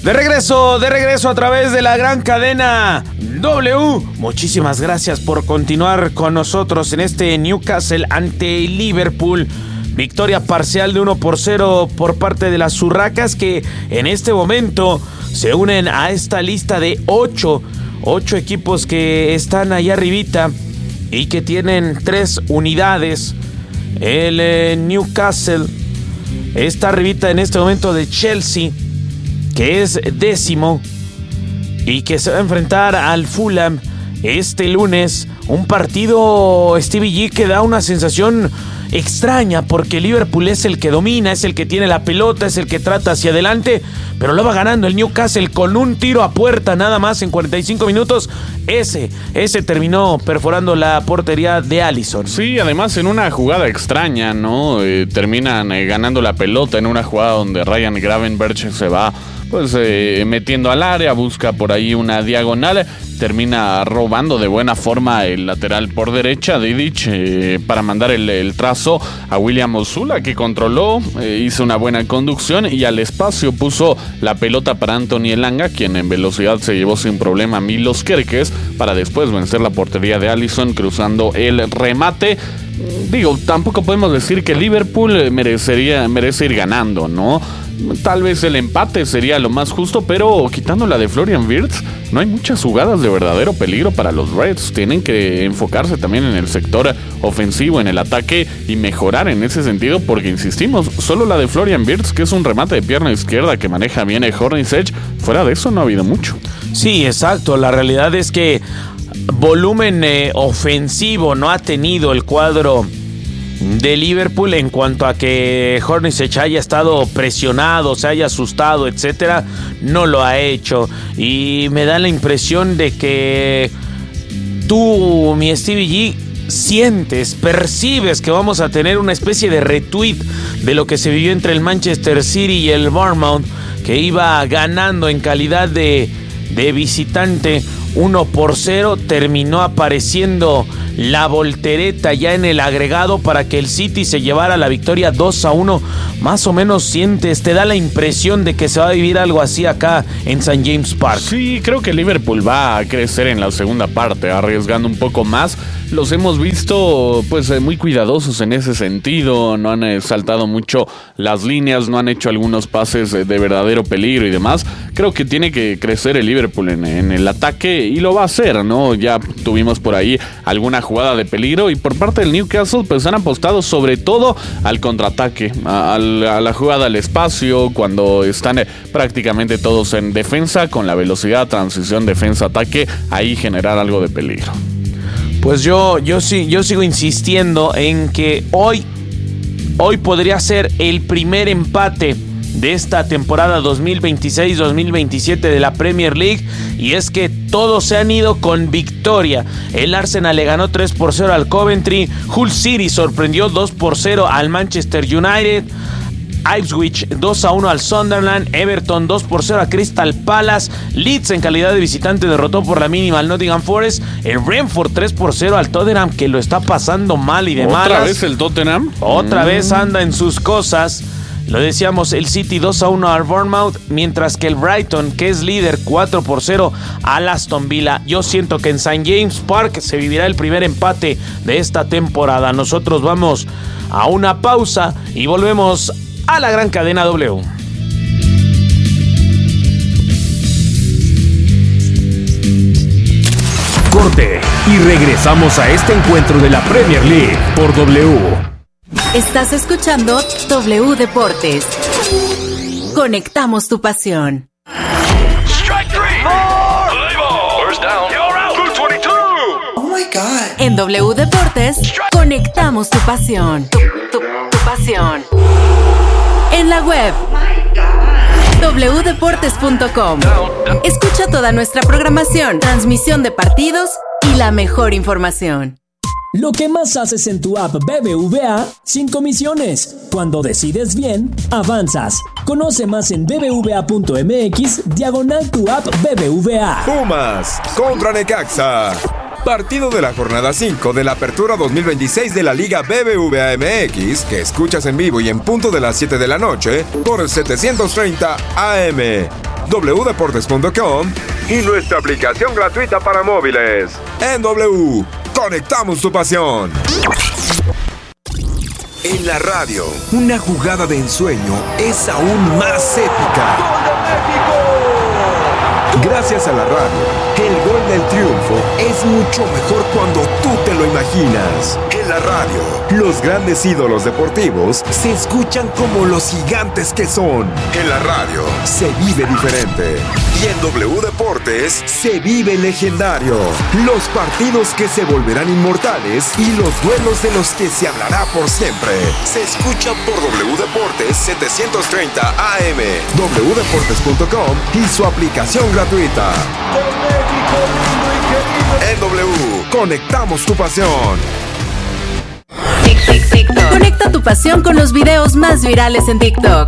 De regreso a través de la gran cadena W. Muchísimas gracias por continuar con nosotros en este Newcastle ante Liverpool. Victoria parcial de 1-0 por parte de las Urracas, que en este momento se unen a esta lista de 8 equipos que están allá arribita y que tienen 3 unidades. El Newcastle está arribita en este momento de Chelsea, que es 10º y que se va a enfrentar al Fulham este lunes. Un partido, Stevie G, que da una sensación extraña, porque Liverpool es el que domina, es el que tiene la pelota, es el que trata hacia adelante, pero lo va ganando el Newcastle con un tiro a puerta nada más en 45 minutos. Ese terminó perforando la portería de Alisson. Sí, además en una jugada extraña, ¿no? Terminan ganando la pelota en una jugada donde Ryan Gravenberch se va metiendo al área, busca por ahí una diagonal, termina robando de buena forma el lateral por derecha, Didic, para mandar el trazo a William Osula, que controló, hizo una buena conducción y al espacio puso la pelota para Anthony Elanga, quien en velocidad se llevó sin problema a Milos Kerkez, para después vencer la portería de Alisson cruzando el remate. Digo, tampoco podemos decir que Liverpool merece ir ganando, ¿no? Tal vez el empate sería lo más justo, pero quitando la de Florian Wirtz, no hay muchas jugadas de verdadero peligro para los Reds. Tienen que enfocarse también en el sector ofensivo, en el ataque, y mejorar en ese sentido, porque insistimos, solo la de Florian Wirtz, que es un remate de pierna izquierda que maneja bien el Hornacek. Fuera de eso no ha habido mucho. Sí, exacto. La realidad es que volumen ofensivo no ha tenido el cuadro de Liverpool en cuanto a que Hornacek haya estado presionado, se haya asustado, etcétera. No lo ha hecho, y me da la impresión de que tú, mi Stevie G, percibes que vamos a tener una especie de retweet de lo que se vivió entre el Manchester City y el Bournemouth, que iba ganando en calidad de visitante 1-0, terminó apareciendo la voltereta ya en el agregado para que el City se llevara la victoria 2-1. Más o menos te da la impresión de que se va a vivir algo así acá en St. James Park. Sí, creo que Liverpool va a crecer en la segunda parte, arriesgando un poco más. Los hemos visto muy cuidadosos en ese sentido, no han saltado mucho las líneas, no han hecho algunos pases de verdadero peligro y demás. Creo que tiene que crecer el Liverpool en el ataque, y lo va a hacer, ¿no? Ya tuvimos por ahí alguna jugada de peligro, y por parte del Newcastle han apostado sobre todo al contraataque, a la jugada al espacio, cuando están prácticamente todos en defensa, con la velocidad, transición, defensa-ataque, ahí generar algo de peligro. Pues yo sigo insistiendo en que hoy podría ser el primer empate de esta temporada 2026-2027 de la Premier League, y es que todos se han ido con victoria. El Arsenal le ganó 3-0 al Coventry, Hull City sorprendió 2-0 al Manchester United, Ipswich 2-1 al Sunderland, Everton 2-0 a Crystal Palace, Leeds en calidad de visitante derrotó por la mínima al Nottingham Forest, el Brentford 3-0 al Tottenham, que lo está pasando mal y de malas. ¿Otra vez el Tottenham? Otra vez anda en sus cosas. Lo decíamos, el City 2-1 al Bournemouth, mientras que el Brighton, que es líder, 4-0 al Aston Villa. Yo siento que en St. James Park se vivirá el primer empate de esta temporada. Nosotros vamos a una pausa y volvemos a la gran cadena W. Corte y regresamos a este encuentro de la Premier League por W. Estás escuchando W Deportes. Conectamos tu pasión. Strike three. First down. You're out. 222. Oh my God. En W Deportes, conectamos tu pasión. Tu pasión. En la web, wdeportes.com. Escucha toda nuestra programación, transmisión de partidos y la mejor información. Lo que más haces en tu app BBVA sin comisiones. Cuando decides bien, avanzas. Conoce más en bbva.mx/tu app BBVA. Pumas contra Necaxa. Partido de la jornada 5 de la Apertura 2026 de la Liga BBVA MX, que escuchas en vivo y en punto de las 7 de la noche por 730 AM. wdeportes.com y nuestra aplicación gratuita para móviles. En W, conectamos tu pasión. En la radio, una jugada de ensueño es aún más épica. ¡Gol de México! Gracias a la radio, el gol del triunfo es mucho mejor cuando tú te lo imaginas. En la radio, los grandes ídolos deportivos se escuchan como los gigantes que son. En la radio, se vive diferente. Y en W Deportes, se vive legendario. Los partidos que se volverán inmortales y los duelos de los que se hablará por siempre. Se escuchan por W Deportes 730 AM, wdeportes.com y su aplicación gratuita. En W, conectamos tu pasión. Conecta tu pasión con los videos más virales en TikTok.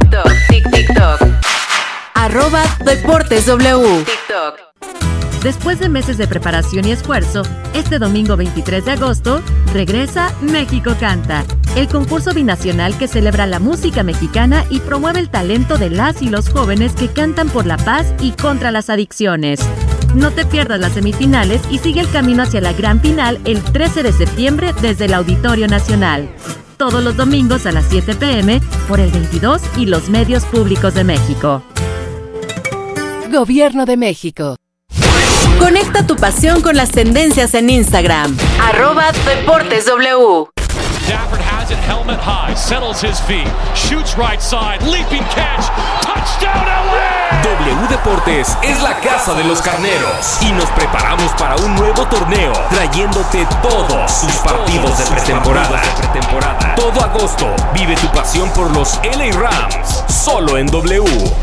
@DeportesW. Después de meses de preparación y esfuerzo, este domingo 23 de agosto, regresa México Canta, el concurso binacional que celebra la música mexicana y promueve el talento de las y los jóvenes que cantan por la paz y contra las adicciones. No te pierdas las semifinales y sigue el camino hacia la gran final el 13 de septiembre desde el Auditorio Nacional. Todos los domingos a las 7 p.m. por el 22 y los medios públicos de México. Gobierno de México. Conecta tu pasión con las tendencias en Instagram. @DeportesW. Stafford has it, helmet high, settles his feet, shoots right side, leaping catch, touchdown LA! W Deportes es la casa de los carneros y nos preparamos para un nuevo torneo, trayéndote todos sus partidos de pretemporada. Todo agosto, vive tu pasión por los LA Rams, solo en W.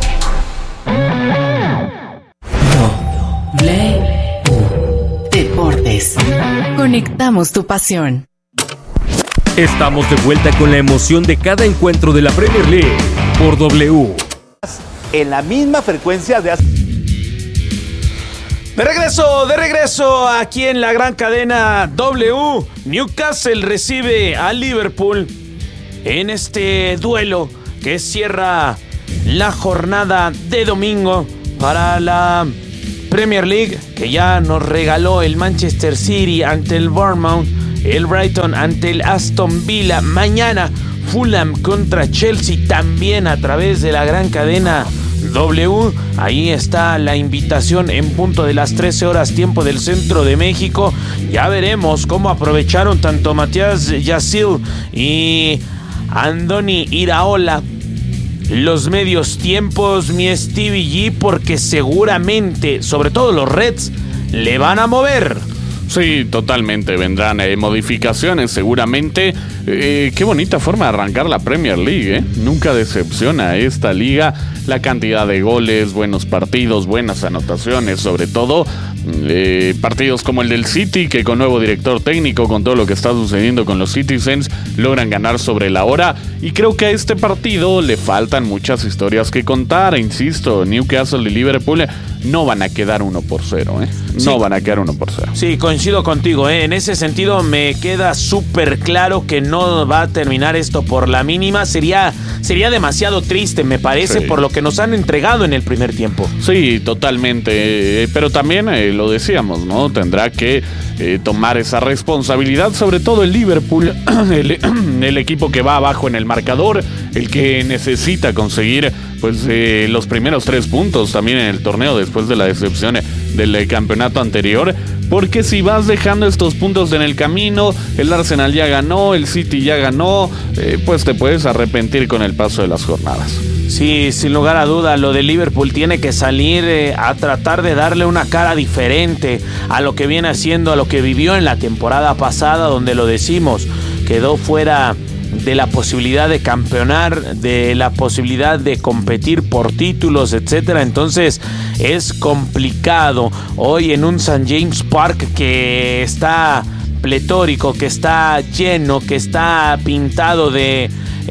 Deportes. Conectamos tu pasión. Estamos de vuelta con la emoción de cada encuentro de la Premier League por W. En la misma frecuencia de... De regreso aquí en la gran cadena W. Newcastle recibe a Liverpool en este duelo que cierra la jornada de domingo para la Premier League, que ya nos regaló el Manchester City ante el Bournemouth, el Brighton ante el Aston Villa. Mañana Fulham contra Chelsea, también a través de la gran cadena W. Ahí está la invitación en punto de las 13 horas tiempo del centro de México. Ya veremos cómo aprovecharon tanto Matías Yasil y Andoni Iraola los medios tiempos, mi Stevie G, porque seguramente, sobre todo los Reds, le van a mover. Sí, totalmente. Vendrán modificaciones seguramente. Qué bonita forma de arrancar la Premier League, ¿eh? Nunca decepciona esta liga. La cantidad de goles, buenos partidos, buenas anotaciones, sobre todo partidos como el del City, que con nuevo director técnico, con todo lo que está sucediendo con los Citizens, logran ganar sobre la hora. Y creo que a este partido le faltan muchas historias que contar. Insisto, Newcastle y Liverpool no van a quedar 1-0, ¿eh? No van a quedar 1-0. Sí, coincido contigo, ¿eh? En ese sentido me queda súper claro que no va a terminar esto por la mínima. Sería demasiado triste, me parece, sí, por lo que nos han entregado en el primer tiempo. Sí, totalmente. Pero también lo decíamos, ¿no? Tendrá que tomar esa responsabilidad, sobre todo el Liverpool, el equipo que va abajo en el marcador, el que necesita conseguir pues los primeros 3 puntos también en el torneo después de la decepción del campeonato anterior, porque si vas dejando estos puntos en el camino, el Arsenal ya ganó, el City ya ganó, pues te puedes arrepentir con el paso de las jornadas. Sí, sin lugar a duda, lo de Liverpool tiene que salir a tratar de darle una cara diferente a lo que viene haciendo, a lo que vivió en la temporada pasada, donde lo decimos, quedó fuera de la posibilidad de campeonar, de la posibilidad de competir por títulos, etcétera. Entonces es complicado hoy en un St. James Park que está pletórico, que está lleno, que está pintado de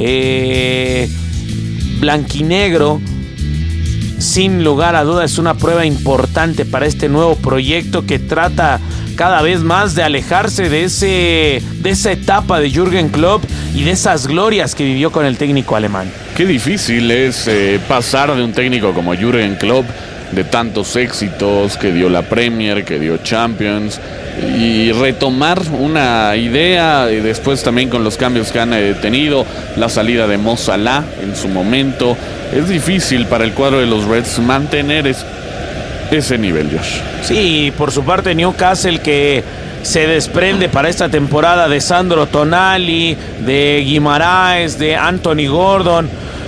blanquinegro. Sin lugar a duda es una prueba importante para este nuevo proyecto que trata cada vez más de alejarse de esa etapa de Jürgen Klopp y de esas glorias que vivió con el técnico alemán. Qué difícil es pasar de un técnico como Jürgen Klopp de tantos éxitos que dio la Premier, que dio Champions, y retomar una idea, y después también con los cambios que han tenido, la salida de Mo Salah en su momento. Es difícil para el cuadro de los Reds mantener ese nivel, Josh. Sí, por su parte Newcastle, que se desprende para esta temporada de Sandro Tonali, de Guimaraes, de Anthony Gordon.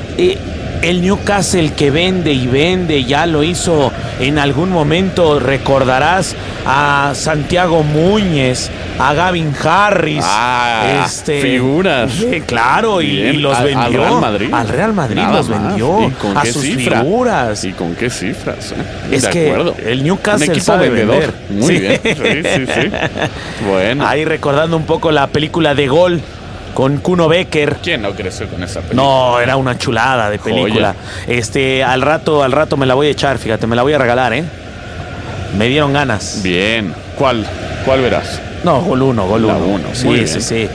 El Newcastle que vende y vende, ya lo hizo en algún momento, recordarás a Santiago Muñez, a Gavin Harris. Figuras. Claro, y los vendió. Al Real Madrid. Al Real Madrid Nada los vendió. ¿Y con a qué sus cifra? figuras. ¿Y con qué cifras? Es de que acuerdo. el Newcastle Un equipo sabe vendedor. vender. Muy bien. Sí. Bueno. Ahí recordando un poco la película de Gol con Kuno Becker. ¿Quién no creció con esa película? No, era una chulada de película. Al rato me la voy a echar, fíjate, me la voy a regalar, ¿eh? Me dieron ganas. Bien. ¿Cuál verás? No, Gol 1. Sí.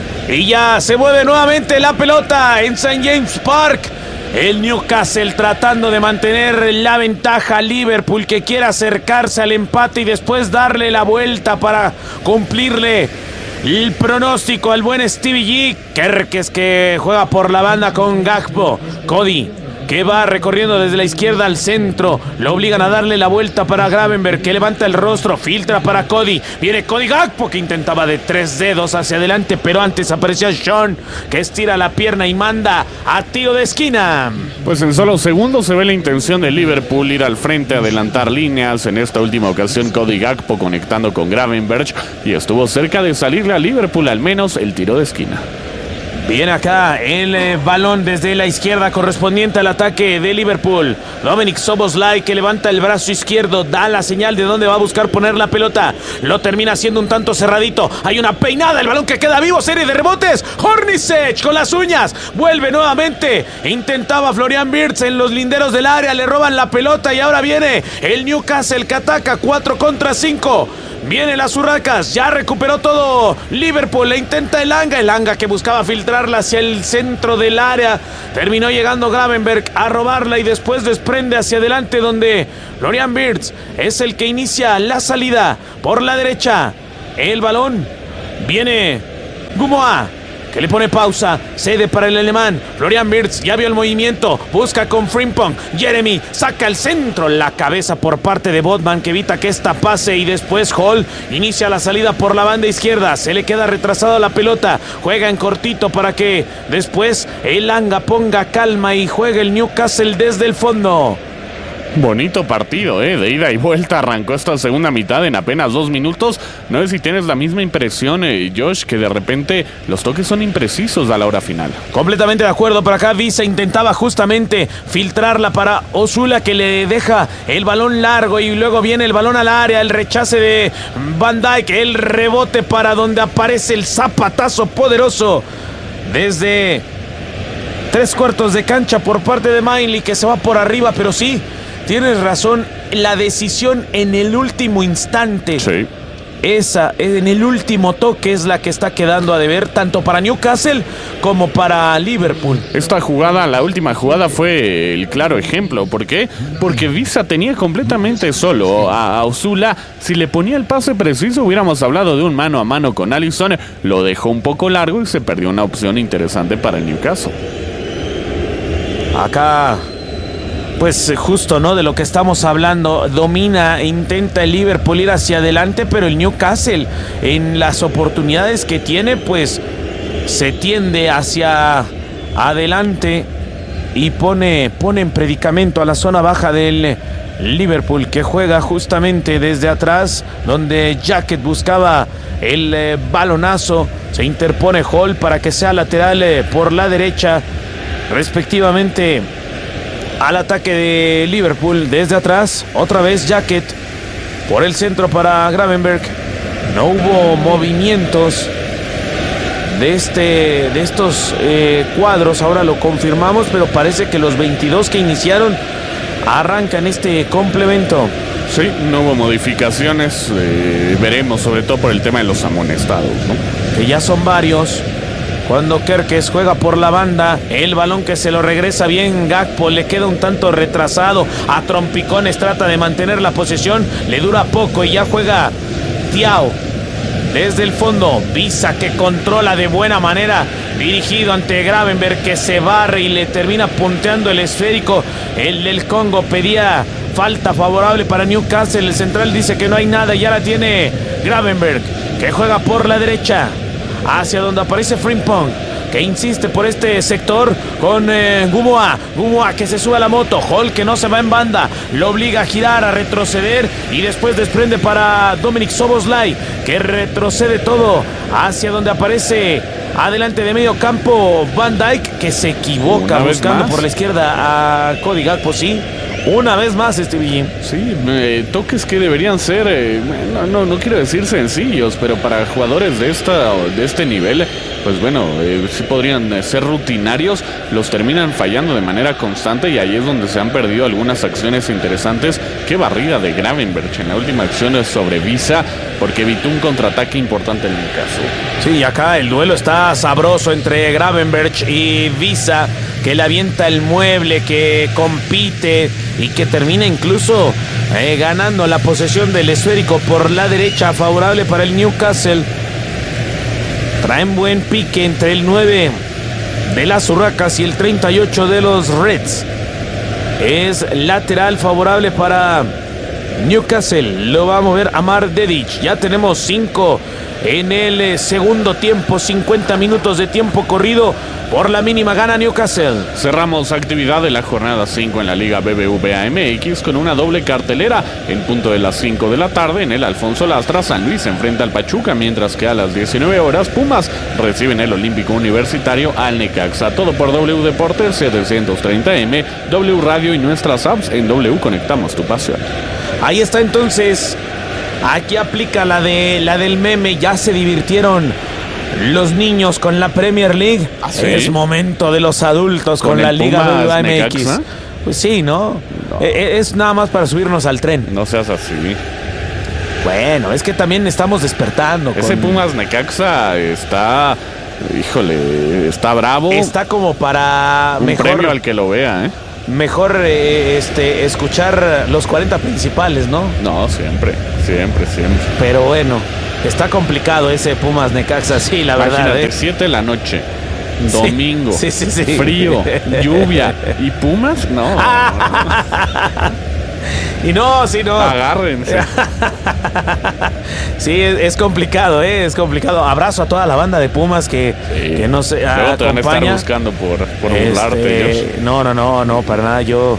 Y ya se mueve nuevamente la pelota en St. James Park. El Newcastle tratando de mantener la ventaja a Liverpool, que quiere acercarse al empate y después darle la vuelta para cumplirle el pronóstico al buen Stevie G. Kerkes, que juega por la banda con Gakpo. Cody, que va recorriendo desde la izquierda al centro. Lo obligan a darle la vuelta para Gravenberch, que levanta el rostro, filtra para Cody. Viene Cody Gakpo, que intentaba de 3 dedos hacia adelante, pero antes aparecía Sean, que estira la pierna y manda a tiro de esquina. Pues en solo segundos se ve la intención de Liverpool ir al frente, adelantar líneas. En esta última ocasión Cody Gakpo conectando con Gravenberch, y estuvo cerca de salirle a Liverpool al menos el tiro de esquina. Viene acá el balón desde la izquierda correspondiente al ataque de Liverpool. Dominic Szoboszlai, que levanta el brazo izquierdo, da la señal de dónde va a buscar poner la pelota. Lo termina haciendo un tanto cerradito. Hay una peinada, el balón que queda vivo, serie de rebotes. Hornacek con las uñas. Vuelve nuevamente. Intentaba Florian Wirtz en los linderos del área. Le roban la pelota y ahora viene el Newcastle, que ataca 4 contra 5. Vienen las Urracas, ya recuperó todo Liverpool, le intenta el Anga que buscaba filtrarla hacia el centro del área. Terminó llegando Gravenberch a robarla y después desprende hacia adelante, donde Florian Wirtz es el que inicia la salida por la derecha. El balón viene Gumoa, que le pone pausa, cede para el alemán. Florian Wirtz ya vio el movimiento, busca con Frimpong. Jeremy saca el centro, la cabeza por parte de Botman, que evita que esta pase, y después Hall inicia la salida por la banda izquierda. Se le queda retrasada la pelota, juega en cortito para que después el Anga ponga calma y juegue el Newcastle desde el fondo. Bonito partido, de ida y vuelta. Arrancó esta segunda mitad en apenas 2 minutos. No sé si tienes la misma impresión, Josh, que de repente los toques son imprecisos a la hora final. Completamente de acuerdo. Por acá Visa intentaba justamente filtrarla para Osula, que le deja el balón largo y luego viene el balón al área, el rechace de Van Dijk, el rebote para donde aparece el zapatazo poderoso desde 3/4 de cancha por parte de Mainley, que se va por arriba, pero sí, tienes razón, la decisión en el último instante. Sí. Esa, en el último toque, es la que está quedando a deber tanto para Newcastle como para Liverpool. Esta jugada, la última jugada, fue el claro ejemplo. ¿Por qué? Porque Visa tenía completamente solo a Osula. Si le ponía el pase preciso, hubiéramos hablado de un mano a mano con Alisson. Lo dejó un poco largo y se perdió una opción interesante para el Newcastle. Acá, pues justo, ¿no?, de lo que estamos hablando. Domina e intenta el Liverpool ir hacia adelante, pero el Newcastle, en las oportunidades que tiene, pues se tiende hacia adelante y pone en predicamento a la zona baja del Liverpool, que juega justamente desde atrás, donde Jacket buscaba el balonazo. Se interpone Hall para que sea lateral por la derecha, respectivamente, al ataque de Liverpool. Desde atrás, otra vez Jacket por el centro para Gravenberch. No hubo movimientos de estos cuadros, ahora lo confirmamos, pero parece que los 22 que iniciaron arrancan este complemento. Sí, no hubo modificaciones, veremos, sobre todo por el tema de los amonestados, ¿no? Que ya son varios. Cuando Kerkez juega por la banda, el balón que se lo regresa bien Gakpo, le queda un tanto retrasado a Trompicones, trata de mantener la posesión, le dura poco y ya juega Thiaw. Desde el fondo, Visa que controla de buena manera, dirigido ante Gravenberch que se barre y le termina punteando el esférico. El del Congo pedía falta favorable para Newcastle, el central dice que no hay nada y ya la tiene Gravenberch, que juega por la derecha, hacia donde aparece Frimpong, que insiste por este sector con Gumoa que se sube a la moto, Hall que no se va en banda, lo obliga a girar, a retroceder y después desprende para Dominic Szoboszlai, que retrocede todo hacia donde aparece adelante de medio campo Van Dijk, que se equivoca buscando por la izquierda a Cody Gakpo, sí. Una vez más, Stevie. Sí, toques que deberían ser, no quiero decir sencillos, pero para jugadores de este nivel, pues bueno, sí podrían ser rutinarios, los terminan fallando de manera constante y ahí es donde se han perdido algunas acciones interesantes. Qué barrida de Gravenberch en la última acción sobre Visa, porque evitó un contraataque importante en el caso. Sí, acá el duelo está sabroso entre Gravenberch y Visa, que le avienta el mueble, que compite y que termina incluso ganando la posesión del esférico por la derecha, favorable para el Newcastle. Traen buen pique entre el 9 de las Urracas y el 38 de los Reds. Es lateral favorable para Newcastle. Lo va a mover Amar Dedić. Ya tenemos 5 en el segundo tiempo, 50 minutos de tiempo corrido. Por la mínima gana Newcastle. Cerramos actividad de la jornada 5 en la Liga BBVA MX con una doble cartelera. En punto de las 5 de la tarde en el Alfonso Lastras, San Luis se enfrenta al Pachuca, mientras que a las 19 horas Pumas reciben el Olímpico Universitario al Necaxa. Todo por W Deportes 730M, W Radio y nuestras apps en W Conectamos tu pasión. Ahí está entonces. Aquí aplica la del meme. Ya se divirtieron los niños con la Premier League. ¿Sí? Es momento de los adultos con la Liga BBVA MX. Pues sí, ¿no? Es nada más para subirnos al tren. No seas así. Bueno, es que también estamos despertando. Ese Pumas Necaxa está... Híjole, está bravo. Está como para... Un premio al que lo vea, ¿eh? Mejor escuchar los 40 principales, ¿no? No, siempre. Pero bueno, está complicado ese Pumas Necaxa, sí, la verdad. Imagínate, 7 de la noche, domingo, sí. frío, lluvia y Pumas, no. Y no. Agárrense. Sí, es complicado, es complicado. Abrazo a toda la banda de Pumas que nos acompaña. Te van a estar buscando por burlarte. No, para nada. Yo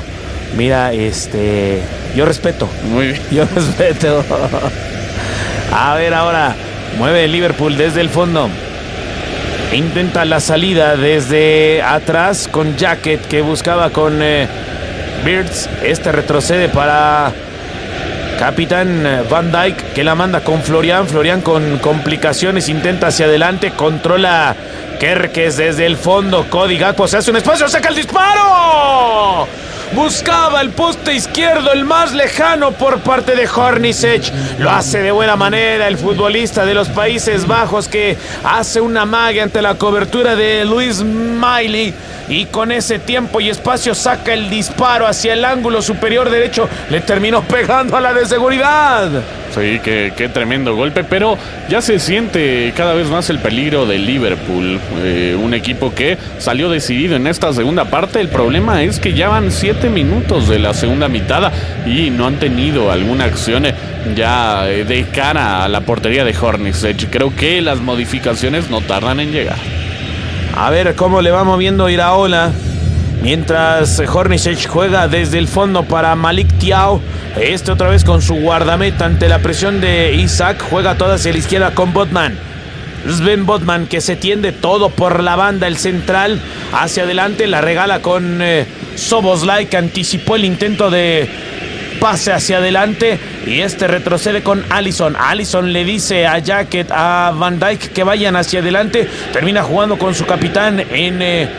respeto. Muy bien. Yo respeto. A ver, ahora mueve el Liverpool desde el fondo. Intenta la salida desde atrás con Jacket, que buscaba con Birds. Retrocede para capitán Van Dijk, que la manda con Florian. Florian con complicaciones, intenta hacia adelante, controla Kerkez desde el fondo. Cody Gakpo se hace un espacio, saca el disparo. Buscaba el poste izquierdo, el más lejano, por parte de Hornacek. Lo hace de buena manera el futbolista de los Países Bajos, que hace una magia ante la cobertura de Luis Miley. Y con ese tiempo y espacio saca el disparo hacia el ángulo superior derecho. Le terminó pegando a la de seguridad. Sí, qué tremendo golpe, pero ya se siente cada vez más el peligro del Liverpool, un equipo que salió decidido en esta segunda parte. El problema es que ya van 7 minutos de la segunda mitad y no han tenido alguna acción ya de cara a la portería de Hornacek. Creo que las modificaciones no tardan en llegar. A ver cómo le va moviendo Iraola. Mientras Hornacek juega desde el fondo para Malik Thiaw. Otra vez con su guardameta ante la presión de Isaac. Juega toda hacia la izquierda con Botman. Sven Botman, que se tiende todo por la banda. El central hacia adelante. La regala con Szoboszlai, que anticipó el intento de pase hacia adelante. Y retrocede con Alisson. Alisson le dice a Jacket, a Van Dijk, que vayan hacia adelante. Termina jugando con su capitán en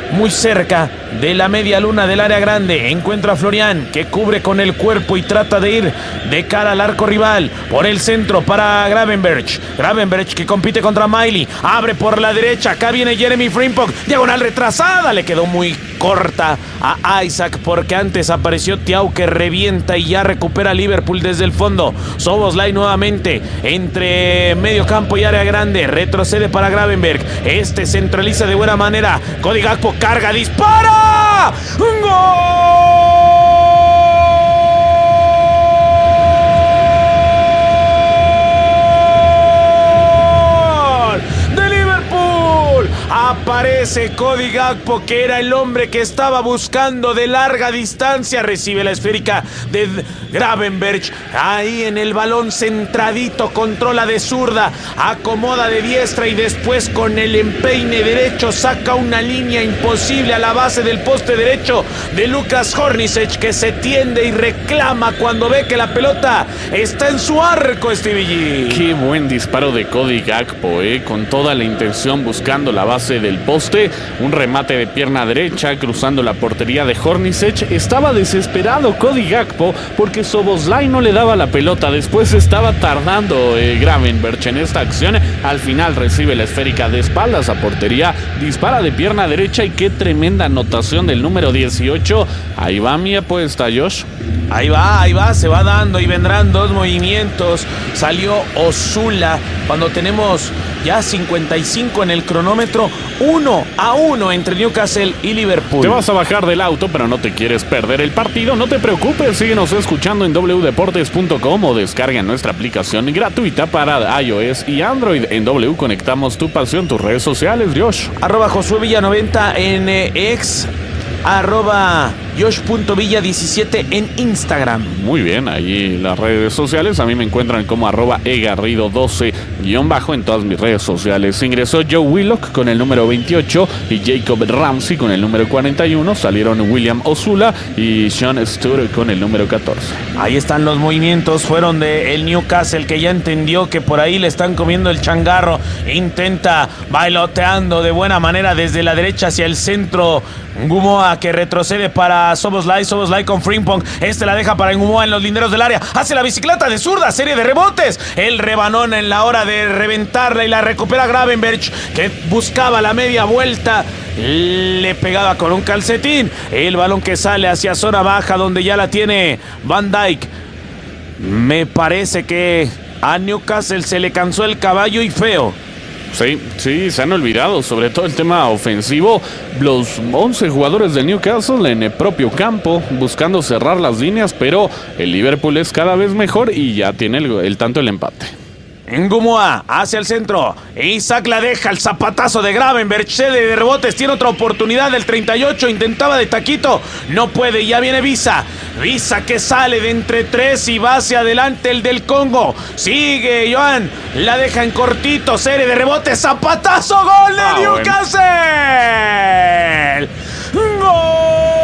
muy cerca de la media luna del área grande. Encuentra a Florian, que cubre con el cuerpo y trata de ir de cara al arco rival. Por el centro para Gravenberch. Gravenberch que compite contra Miley. Abre por la derecha. Acá viene Jeremy Frimpong. Diagonal retrasada. Le quedó muy corta a Isaac porque antes apareció Thiaw, que revienta y ya recupera Liverpool desde el fondo. Szoboszlai nuevamente entre medio campo y área grande. Retrocede para Gravenberch. Este centraliza de buena manera. Cody Gakpo carga, dispara. ¡Un gol! Aparece Cody Gakpo, que era el hombre que estaba buscando de larga distancia. Recibe la esférica de Gravenberch. Ahí en el balón centradito, controla de zurda, acomoda de diestra y después con el empeine derecho saca una línea imposible a la base del poste derecho de Lukas Hornacek, que se tiende y reclama cuando ve que la pelota está en su arco, Stevie G. Qué buen disparo de Cody Gakpo, con toda la intención buscando la base del poste, un remate de pierna derecha cruzando la portería de Hornacek. Estaba desesperado Cody Gakpo porque Szoboszlai no le daba la pelota. Después estaba tardando Gravenberch en esta acción. Al final recibe la esférica de espaldas a portería, dispara de pierna derecha y qué tremenda anotación del número 18. Ahí va mi apuesta, Josh. Ahí va, se va dando y vendrán dos movimientos. Salió Osula cuando tenemos ya 55 en el cronómetro, 1-1 entre Newcastle y Liverpool. Te vas a bajar del auto, pero no te quieres perder el partido. No te preocupes, síguenos escuchando en wdeportes.com o descarga nuestra aplicación gratuita para iOS y Android. En W conectamos tu pasión, tus redes sociales, Josh. @JosueVilla90 en X, @Josh.Villa17 en Instagram. Muy bien, ahí las redes sociales. A mí me encuentran como @egarrido12_ en todas mis redes sociales. Ingresó Joe Willock con el número 28 y Jacob Ramsey con el número 41. Salieron William Osula y Sean Sturr con el número 14. Ahí están los movimientos. Fueron de el Newcastle, que ya entendió que por ahí le están comiendo el changarro. Intenta bailoteando de buena manera desde la derecha hacia el centro. Ngumoa, que retrocede para Szoboszlai con Frimpong. Este la deja para Ngumoa en los linderos del área. Hace la bicicleta de zurda, serie de rebotes. El rebanón en la hora de reventarla y la recupera Gravenberch, que buscaba la media vuelta. Le pegaba con un calcetín. El balón que sale hacia zona baja donde ya la tiene Van Dijk. Me parece que a Newcastle se le cansó el caballo y feo. Sí, se han olvidado, sobre todo el tema ofensivo. Los 11 jugadores del Newcastle en el propio campo, buscando cerrar las líneas, pero el Liverpool es cada vez mejor y ya tiene el tanto el empate. Ngumoa hacia el centro. Isaac la deja, el zapatazo de Gravenberch, cede de rebotes, tiene otra oportunidad del 38, intentaba de taquito, no puede, ya viene Visa que sale de entre tres y va hacia adelante el del Congo. Sigue Joan, la deja en cortito, serie de rebotes, zapatazo, gol de Newcastle. Bueno. ¡Gol!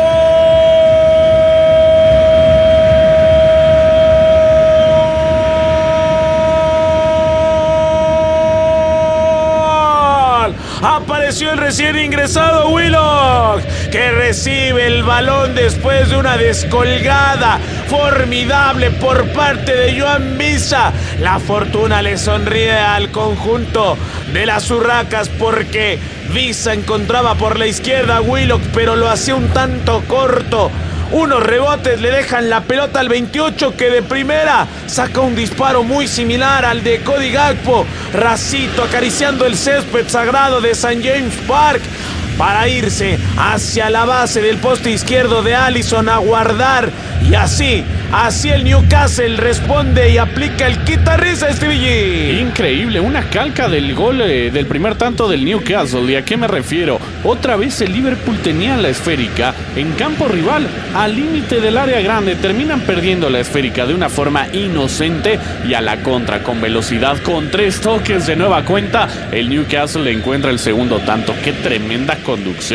Apareció el recién ingresado Willock, que recibe el balón después de una descolgada formidable por parte de Joan Visa. La fortuna le sonríe al conjunto de las Urracas porque Visa encontraba por la izquierda a Willock, pero lo hacía un tanto corto. Unos rebotes le dejan la pelota al 28, que de primera saca un disparo muy similar al de Cody Gakpo. Racito acariciando el césped sagrado de St. James Park para irse hacia la base del poste izquierdo de Alisson a guardar. Y así el Newcastle responde y aplica el quitarrisa, Stevie G. Increíble, una calca del gol del primer tanto del Newcastle. ¿Y a qué me refiero? Otra vez el Liverpool tenía la esférica en campo rival, al límite del área grande. Terminan perdiendo la esférica de una forma inocente y a la contra, con velocidad, con 3 toques de nueva cuenta. El Newcastle encuentra el segundo tanto. Qué tremenda conducción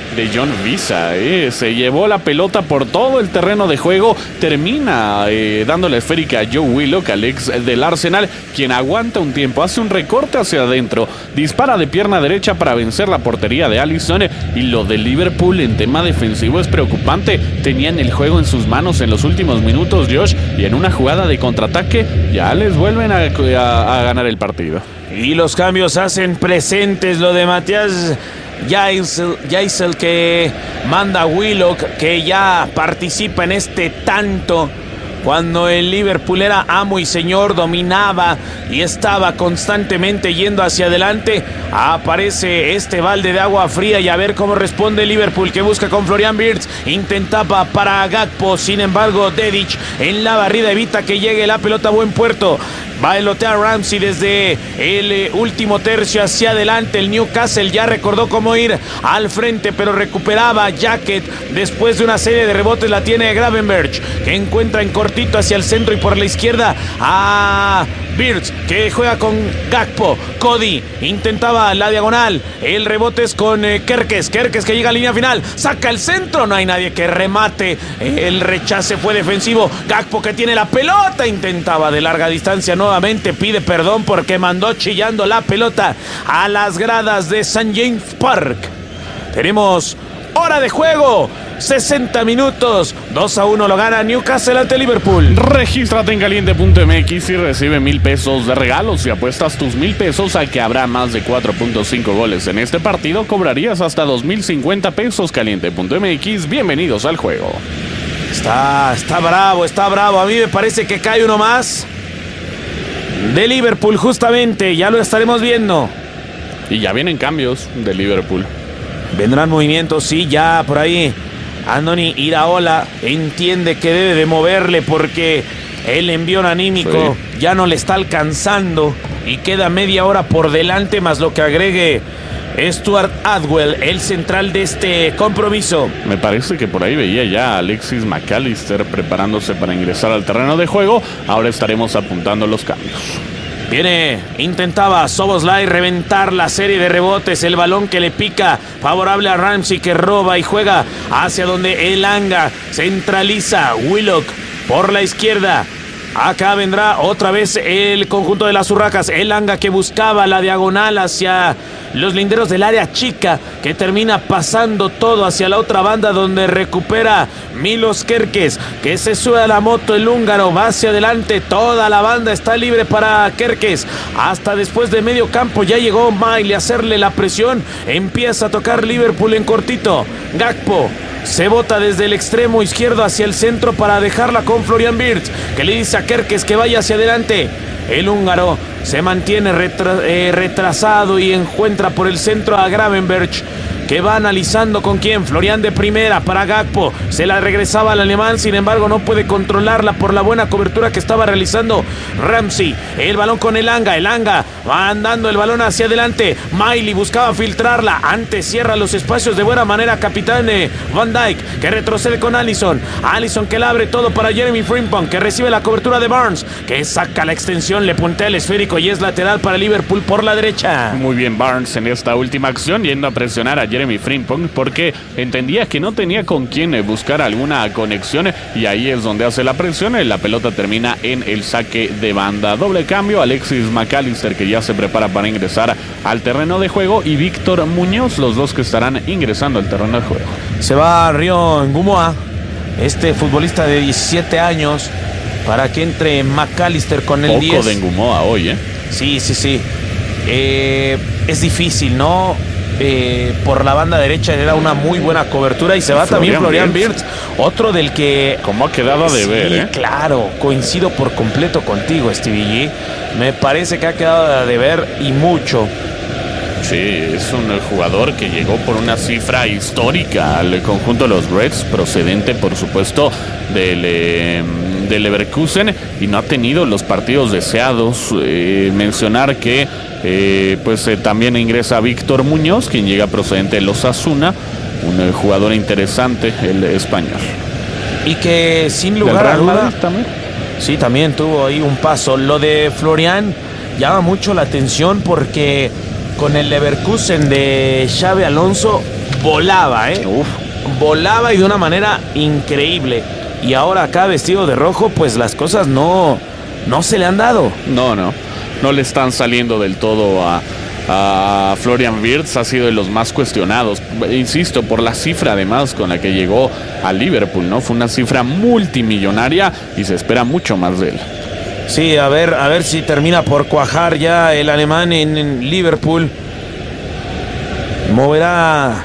de John Visa. Se llevó la pelota por todo el terreno de juego, termina dando la esférica a Joe Willock, al ex del Arsenal, quien aguanta un tiempo, hace un recorte hacia adentro, dispara de pierna derecha para vencer la portería de Alisson, y lo de Liverpool en tema defensivo es preocupante. Tenían el juego en sus manos en los últimos minutos, Josh, y en una jugada de contraataque ya les vuelven a ganar el partido. Y los cambios hacen presentes lo de Matías Jaisel, que manda a Willock, que ya participa en este tanto. Cuando el Liverpool era amo y señor, dominaba y estaba constantemente yendo hacia adelante, aparece este balde de agua fría y a ver cómo responde Liverpool, que busca con Florian Wirtz, intentaba para Gakpo, sin embargo Dedic en la barrida evita que llegue la pelota a buen puerto. Bailotea Ramsey desde el último tercio hacia adelante. El Newcastle ya recordó cómo ir al frente, pero recuperaba Jacket. Después de una serie de rebotes la tiene Gravenberch, que encuentra en cortito hacia el centro y por la izquierda a Wirtz, que juega con Gakpo. Cody intentaba la diagonal. El rebote es con Kerkez que llega a línea final. Saca el centro, no hay nadie que remate. El rechace fue defensivo. Gakpo, que tiene la pelota, intentaba de larga distancia. Nuevamente pide perdón porque mandó chillando la pelota a las gradas de St. James Park. Tenemos hora de juego, 60 minutos, 2-1 lo gana Newcastle ante Liverpool. Regístrate en caliente.mx y recibe 1,000 pesos de regalos. Si apuestas tus 1,000 pesos a que habrá más de 4.5 goles en este partido, cobrarías hasta 2,050 pesos. Caliente.mx, bienvenidos al juego. Está bravo. A mí me parece que cae uno más de Liverpool, justamente, ya lo estaremos viendo. Y ya vienen cambios de Liverpool. Vendrán movimientos, sí, ya por ahí Andoni Iraola entiende que debe de moverle porque el envión anímico ya no le está alcanzando y queda media hora por delante, más lo que agregue Stuart Atwell, el central de este compromiso. Me parece que por ahí veía ya a Alexis McAllister preparándose para ingresar al terreno de juego. Ahora estaremos apuntando los cambios. Intentaba Szoboszlai reventar la serie de rebotes, el balón que le pica, favorable a Ramsey, que roba y juega hacia donde Elanga centraliza. Willock por la izquierda. Acá vendrá otra vez el conjunto de las Urracas. Elanga, que buscaba la diagonal hacia los linderos del área chica, que termina pasando todo hacia la otra banda donde recupera Milos Kerkez, que se sube a la moto. El húngaro va hacia adelante, toda la banda está libre para Kerkez. Hasta después de medio campo ya llegó Miley a hacerle la presión. Empieza a tocar Liverpool en cortito. Gakpo se bota desde el extremo izquierdo hacia el centro para dejarla con Florian Wirtz, que le dice a Kerkez que vaya hacia adelante. El húngaro se mantiene retrasado y encuentra por el centro a Gravenberch, que va analizando con quién. Florian de primera para Gakpo, se la regresaba al alemán, sin embargo no puede controlarla por la buena cobertura que estaba realizando Ramsey. El balón con Elanga va andando el balón hacia adelante. Miley buscaba filtrarla, antes cierra los espacios de buena manera capitán Van Dijk, que retrocede con Alisson, que la abre todo para Jeremy Frimpong, que recibe la cobertura de Barnes, que saca la extensión, le puntea el esférico y es lateral para Liverpool por la derecha. Muy bien Barnes en esta última acción, yendo a presionar a Jeremy Frimpong porque entendía que no tenía con quién buscar alguna conexión, y ahí es donde hace la presión. La pelota termina en el saque de banda. Doble cambio, Alexis McAllister, que ya se prepara para ingresar al terreno de juego, y Víctor Muñoz, los dos que estarán ingresando al terreno de juego. Se va Rio Ngumoa, este futbolista de 17 años, para que entre McAllister con el 10. Poco de Ngumoa hoy, Sí. Es difícil, ¿no? Por la banda derecha era una muy buena cobertura, y se va también Florian Wirtz, otro del que... ¿Cómo ha quedado a deber, Claro, coincido por completo contigo, Stevie G. Me parece que ha quedado a deber y mucho. Sí, es un jugador que llegó por una cifra histórica al conjunto de los Reds, procedente por supuesto del Leverkusen, y no ha tenido los partidos deseados. Mencionar que también ingresa Víctor Muñoz, quien llega procedente de los Osasuna, un jugador interesante, el español. Y que sin lugar a duda sí, también tuvo ahí un paso. Lo de Florian llama mucho la atención porque con el Leverkusen de Xabi Alonso volaba, volaba y de una manera increíble. Y ahora acá vestido de rojo, pues las cosas no se le han dado. No le están saliendo del todo a Florian Wirtz. Ha sido de los más cuestionados, insisto, por la cifra además con la que llegó a Liverpool, ¿no? Fue una cifra multimillonaria y se espera mucho más de él. Sí, a ver si termina por cuajar ya el alemán en Liverpool. Moverá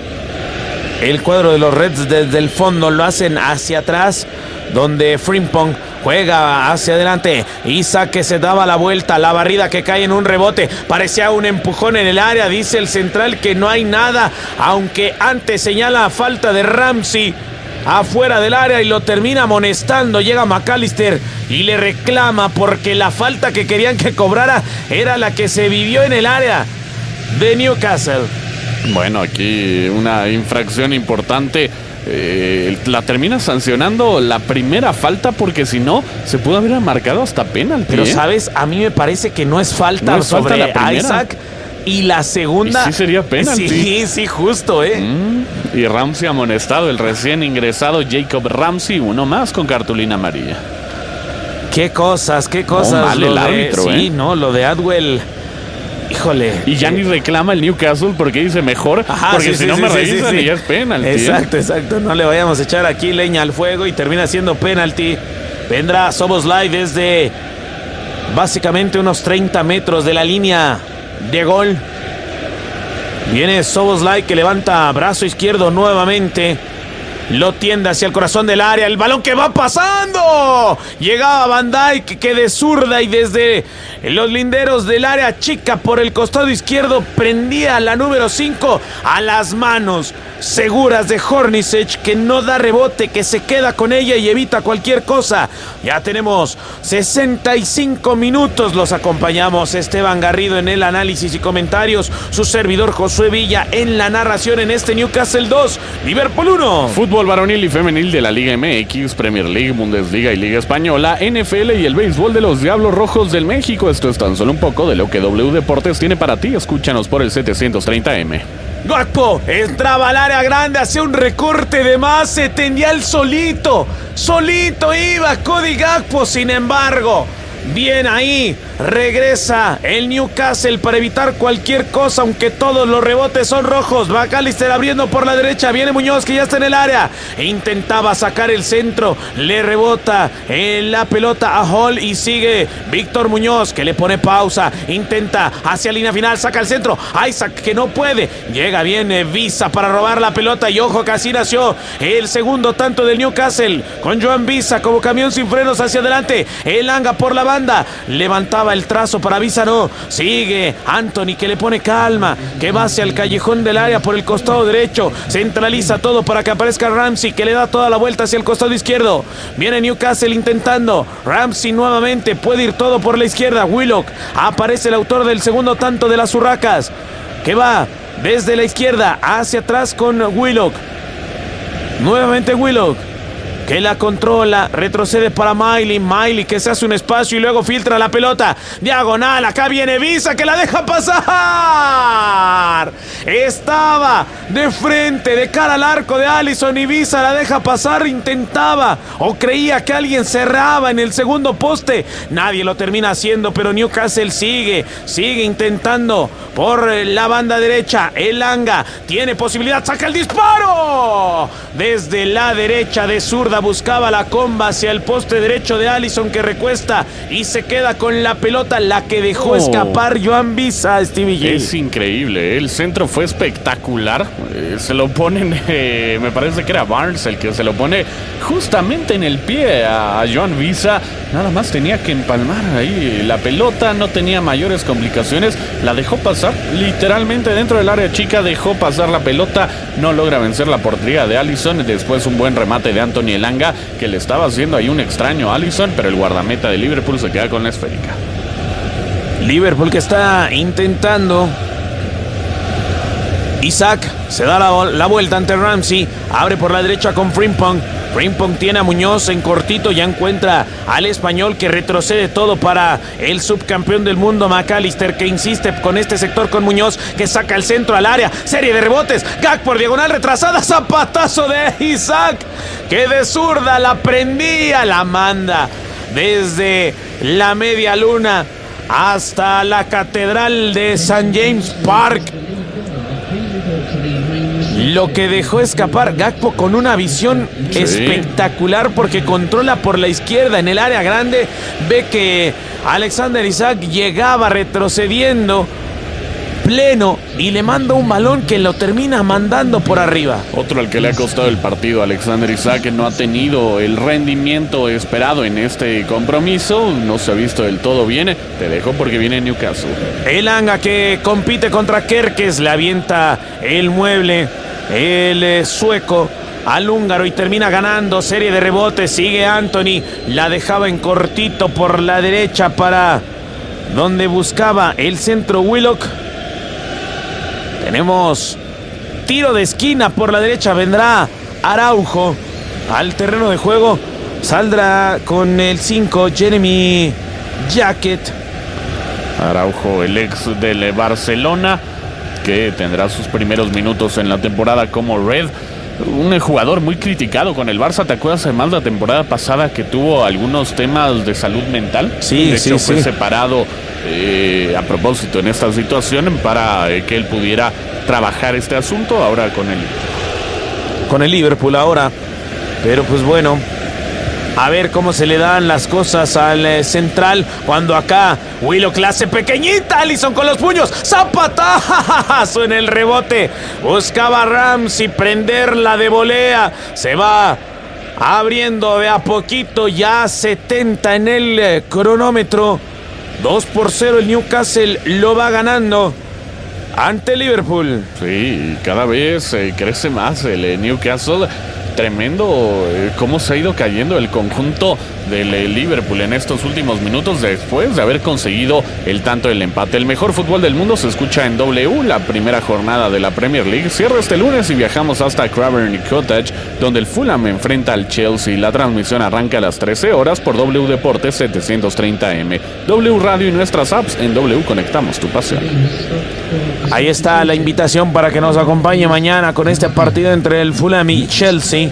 el cuadro de los Reds desde el fondo, lo hacen hacia atrás, donde Frimpong juega hacia adelante. Isak, que se daba la vuelta, la barrida que cae en un rebote, parecía un empujón en el área, dice el central que no hay nada, aunque antes señala falta de Ramsey afuera del área y lo termina amonestando. Llega McAllister y le reclama porque la falta que querían que cobrara era la que se vivió en el área de Newcastle. Bueno, aquí una infracción importante. La termina sancionando la primera falta, porque si no se pudo haber marcado hasta penalti. Pero sabes, a mí me parece que no es falta sobre la Isak, y la segunda. ¿Y sí sería penalti? Sí, justo, Y Ramsey amonestado, el recién ingresado Jacob Ramsey, uno más con cartulina amarilla. Qué cosas. No, vale el árbitro, Sí, no, lo de Adwell. Híjole. Y ya ni reclama el Newcastle porque dice mejor, porque si no me revisan y ya es penalti. Exacto. No le vayamos a echar aquí leña al fuego y termina siendo penalti. Vendrá Szoboszlai desde básicamente unos 30 metros de la línea de gol. Viene Szoboszlai, que levanta brazo izquierdo nuevamente. Lo tiende hacia el corazón del área. El balón que va pasando. Llegaba Van Dijk, que de zurda y desde los linderos del área chica por el costado izquierdo prendía la número 5 a las manos seguras de Hornacek, que no da rebote, que se queda con ella y evita cualquier cosa. Ya tenemos 65 minutos. Los acompañamos Esteban Garrido en el análisis y comentarios, su servidor Josué Villa en la narración en este Newcastle 2, Liverpool 1. Fútbol varonil y femenil de la Liga MX, Premier League, Bundesliga y Liga Española, NFL y el béisbol de los Diablos Rojos del México. Esto es tan solo un poco de lo que W Deportes tiene para ti. Escúchanos por el 730M. Gakpo entraba al área grande, hacía un recorte de más, se tendía el solito iba Cody Gakpo. Sin embargo, bien ahí, regresa el Newcastle para evitar cualquier cosa, aunque todos los rebotes son rojos. McAllister abriendo por la derecha, viene Muñoz, que ya está en el área, intentaba sacar el centro, le rebota en la pelota a Hall y sigue Víctor Muñoz, que le pone pausa, intenta hacia línea final, saca el centro, Isak, que no puede, llega bien Visa para robar la pelota y ojo que así nació el segundo tanto del Newcastle, con Joan Visa como camión sin frenos hacia adelante. Elanga por la banda, levantaba el trazo para Visa, no, sigue Anthony, que le pone calma, que va hacia el callejón del área por el costado derecho, centraliza todo para que aparezca Ramsey, que le da toda la vuelta hacia el costado izquierdo. Viene Newcastle intentando, Ramsey nuevamente, puede ir todo por la izquierda. Willock, aparece el autor del segundo tanto de las Urracas, que va desde la izquierda hacia atrás con Willock. Nuevamente Willock, que la controla, retrocede para Miley, que se hace un espacio y luego filtra la pelota diagonal. Acá viene Visa, que la deja pasar. Estaba de frente, de cara al arco de Alisson, y Visa la deja pasar. Intentaba o creía que alguien cerraba en el segundo poste. Nadie lo termina haciendo, pero Newcastle sigue intentando por la banda derecha. Elanga tiene posibilidad, saca el disparo desde la derecha de zurda. Buscaba la comba hacia el poste derecho de Alisson, que recuesta y se queda con la pelota, la que dejó escapar Joan Visa. Stevie J. Es increíble, el centro fue espectacular. Se lo ponen, me parece que era Barnes el que se lo pone justamente en el pie a Joan Visa. Nada más tenía que empalmar ahí la pelota, no tenía mayores complicaciones, la dejó pasar literalmente dentro del área chica, dejó pasar la pelota, no logra vencer la portería de Alisson. Después un buen remate de Anthony Elanga, que le estaba haciendo ahí un extraño a Alisson, pero el guardameta de Liverpool se queda con la esférica. Liverpool, que está intentando. Isak se da la vuelta ante Ramsey, abre por la derecha con Frimpong, Frimpong tiene a Muñoz en cortito, ya encuentra al español que retrocede todo para el subcampeón del mundo McAllister, que insiste con este sector con Muñoz, que saca el centro al área, serie de rebotes, Gak por diagonal retrasada, zapatazo de Isaac, que de zurda la prendía, la manda desde la media luna hasta la catedral de St. James Park. Lo que dejó escapar Gakpo con una visión espectacular, porque controla por la izquierda en el área grande, ve que Alexander Isaac llegaba retrocediendo pleno y le manda un balón que lo termina mandando por arriba. Otro al que le ha costado el partido, Alexander Isaac, que no ha tenido el rendimiento esperado en este compromiso, no se ha visto del todo bien. Te dejo porque viene Newcastle. Elanga, que compite contra Kerkez, le avienta el mueble, el sueco, al húngaro, y termina ganando. Serie de rebotes, sigue Anthony, la dejaba en cortito por la derecha para donde buscaba el centro Willock. Tenemos tiro de esquina por la derecha, vendrá Araujo al terreno de juego, saldrá con el 5 Jeremy Jacket. Araujo, el ex del Barcelona, que tendrá sus primeros minutos en la temporada como Red. Un jugador muy criticado con el Barça. ¿Te acuerdas además la temporada pasada que tuvo algunos temas de salud mental? Sí, de hecho, fue sí. separado a propósito en esta situación para que él pudiera trabajar este asunto ahora con el Liverpool ahora. Pero pues bueno, a ver cómo se le dan las cosas al central, cuando acá Willock clase pequeñita, Alisson con los puños, zapatazo en el rebote, buscaba Ramsey prenderla de volea, se va abriendo de a poquito, ya 70 en el cronómetro, 2-0 el Newcastle lo va ganando ante Liverpool. Sí, cada vez crece más el Newcastle. Tremendo cómo se ha ido cayendo el conjunto del Liverpool en estos últimos minutos después de haber conseguido el tanto del empate. El mejor fútbol del mundo se escucha en W, la primera jornada de la Premier League. Cierra este lunes y viajamos hasta Craven Cottage, donde el Fulham enfrenta al Chelsea. La transmisión arranca a las 13 horas por W Deportes 730M, W Radio y nuestras apps. En W conectamos tu pasión. Ahí está la invitación para que nos acompañe mañana con este partido entre el Fulham y Chelsea.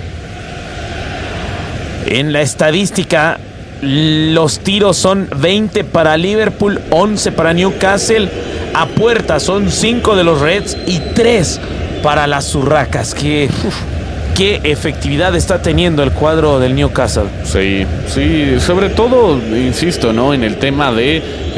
En la estadística, los tiros son 20 para Liverpool, 11 para Newcastle. A puerta son 5 de los Reds y 3 para las Urracas. Qué efectividad está teniendo el cuadro del Newcastle. Sí, sobre todo, insisto, ¿no? En el tema de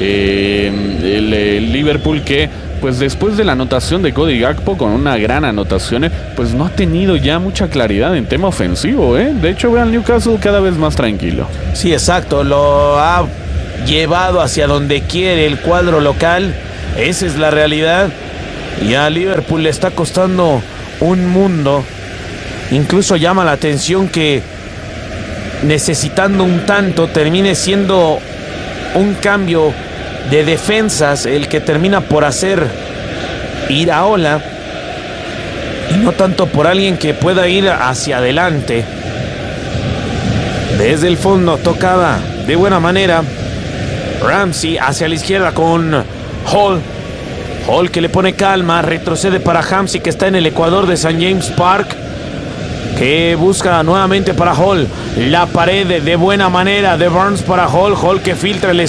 el Liverpool, que pues después de la anotación de Cody Gakpo, con una gran anotación, pues no ha tenido ya mucha claridad en tema ofensivo, ¿eh? De hecho, vean Newcastle cada vez más tranquilo. Sí, exacto, lo ha llevado hacia donde quiere el cuadro local, esa es la realidad, y a Liverpool le está costando un mundo. Incluso llama la atención que necesitando un tanto termine siendo un cambio de defensas el que termina por hacer Iraola, y no tanto por alguien que pueda ir hacia adelante. Desde el fondo tocaba de buena manera Ramsey hacia la izquierda con Hall que le pone calma, retrocede para Ramsey, que está en el ecuador de St. James Park, que busca nuevamente para Hall, la pared de buena manera de Burns para Hall que filtra el